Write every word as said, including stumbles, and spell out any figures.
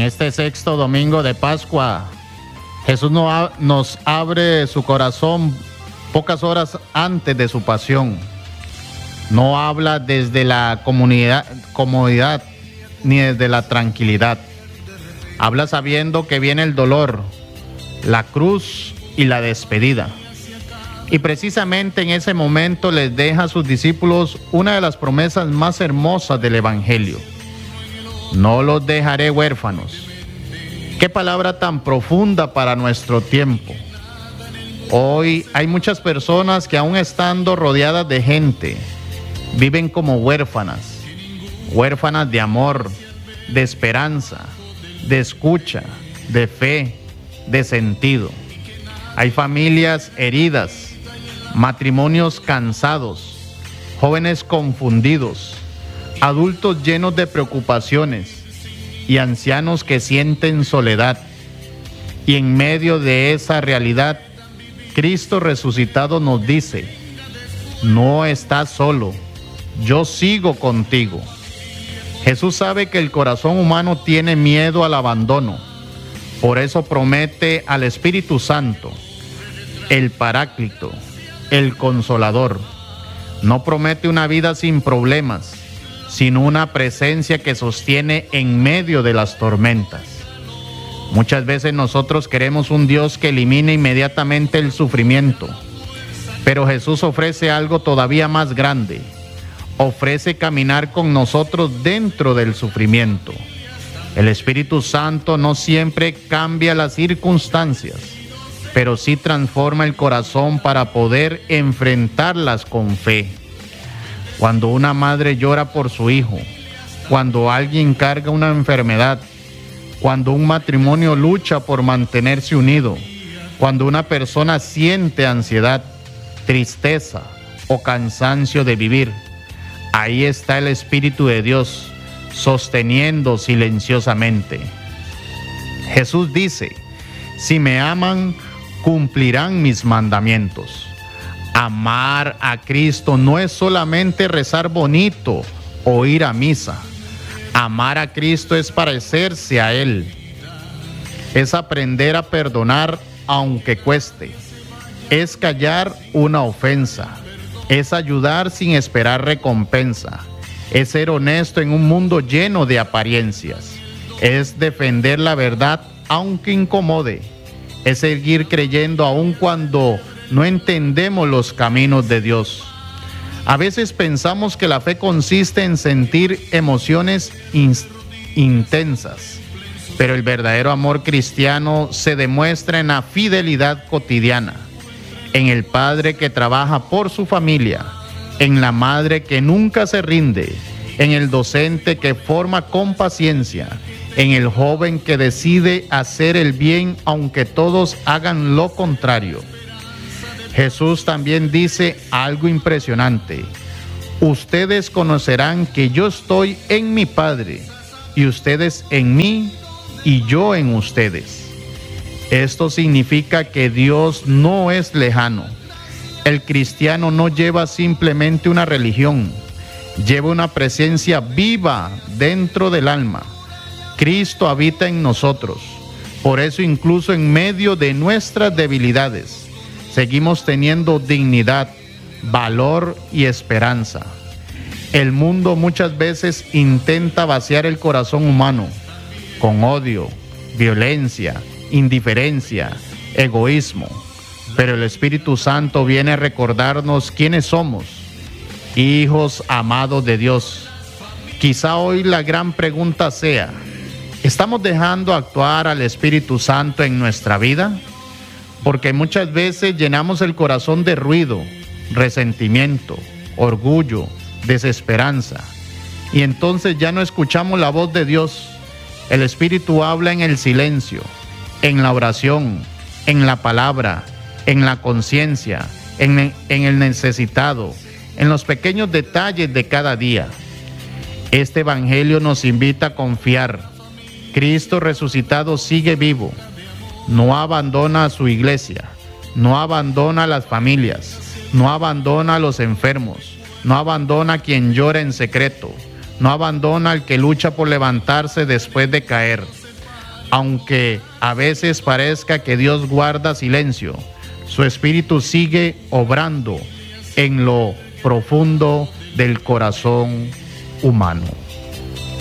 este sexto domingo de Pascua, Jesús nos abre su corazón pocas horas antes de su pasión. No habla desde la comunidad, comodidad ni desde la tranquilidad. Habla sabiendo que viene el dolor, la cruz y la despedida. Y precisamente en ese momento les deja a sus discípulos una de las promesas más hermosas del Evangelio. No los dejaré huérfanos. Qué palabra tan profunda para nuestro tiempo. Hoy hay muchas personas que, aún estando rodeadas de gente, viven como huérfanas, huérfanas de amor, de esperanza, de escucha, de fe, de sentido. Hay familias heridas, matrimonios cansados, jóvenes confundidos, adultos llenos de preocupaciones y ancianos que sienten soledad. Y en medio de esa realidad, Cristo resucitado nos dice: no estás solo, yo sigo contigo. Jesús sabe que el corazón humano tiene miedo al abandono. Por eso promete al Espíritu Santo, el Paráclito, el Consolador. No promete una vida sin problemas, sino una presencia que sostiene en medio de las tormentas. Muchas veces nosotros queremos un Dios que elimine inmediatamente el sufrimiento, pero Jesús ofrece algo todavía más grande. Ofrece caminar con nosotros dentro del sufrimiento. El Espíritu Santo no siempre cambia las circunstancias, pero sí transforma el corazón para poder enfrentarlas con fe. Cuando una madre llora por su hijo, cuando alguien carga una enfermedad, cuando un matrimonio lucha por mantenerse unido, cuando una persona siente ansiedad, tristeza o cansancio de vivir, ahí está el Espíritu de Dios sosteniendo silenciosamente. Jesús dice: si me aman, cumplirán mis mandamientos. Amar a Cristo no es solamente rezar bonito o ir a misa. Amar a Cristo es parecerse a Él. Es aprender a perdonar aunque cueste. Es callar una ofensa. Es ayudar sin esperar recompensa. Es ser honesto en un mundo lleno de apariencias. Es defender la verdad aunque incomode. Es seguir creyendo aun cuando no entendemos los caminos de Dios. A veces pensamos que la fe consiste en sentir emociones in- intensas, pero el verdadero amor cristiano se demuestra en la fidelidad cotidiana, en el padre que trabaja por su familia, en la madre que nunca se rinde, en el docente que forma con paciencia, en el joven que decide hacer el bien aunque todos hagan lo contrario. Jesús también dice algo impresionante: ustedes conocerán que yo estoy en mi Padre, y ustedes en mí, y yo en ustedes. Esto significa que Dios no es lejano. El cristiano no lleva simplemente una religión, lleva una presencia viva dentro del alma. Cristo habita en nosotros. Por eso, incluso en medio de nuestras debilidades, seguimos teniendo dignidad, valor y esperanza. El mundo muchas veces intenta vaciar el corazón humano con odio, violencia, indiferencia, egoísmo. Pero el Espíritu Santo viene a recordarnos quiénes somos, hijos amados de Dios. Quizá hoy la gran pregunta sea: ¿estamos dejando actuar al Espíritu Santo en nuestra vida? Porque muchas veces llenamos el corazón de ruido, resentimiento, orgullo, desesperanza. Y entonces ya no escuchamos la voz de Dios. El Espíritu habla en el silencio, en la oración, en la palabra, en la conciencia, en, en el necesitado, en los pequeños detalles de cada día. Este Evangelio nos invita a confiar. Cristo resucitado sigue vivo. No abandona a su iglesia, no abandona a las familias, no abandona a los enfermos, no abandona a quien llora en secreto, no abandona al que lucha por levantarse después de caer. Aunque a veces parezca que Dios guarda silencio, su espíritu sigue obrando en lo profundo del corazón humano.